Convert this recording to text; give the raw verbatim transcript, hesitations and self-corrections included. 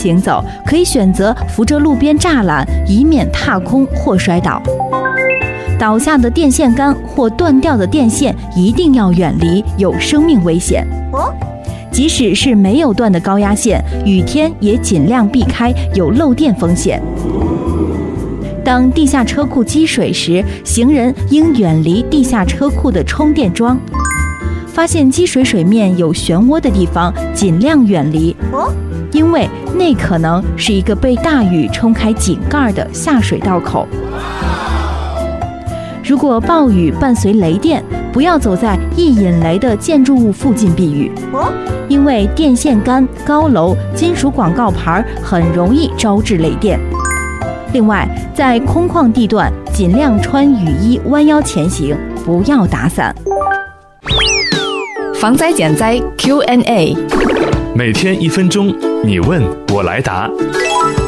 行走，可以选择扶着路边栅栏，以免踏空或摔倒。倒下的电线杆或断掉的电线一定要远离，有生命危险。即使是没有断的高压线，雨天也尽量避开，有漏电风险。当地下车库积水时，行人应远离地下车库的充电桩。发现积水水面有漩涡的地方，尽量远离，因为那可能是一个被大雨冲开井盖的下水道口。如果暴雨伴随雷电，不要走在易引雷的建筑物附近避雨，因为电线杆、高楼、金属广告牌很容易招致雷电。另外，在空旷地段尽量穿雨衣，弯腰前行，不要打伞。 防灾减灾 Q and A， 每天一分钟，你问我来答。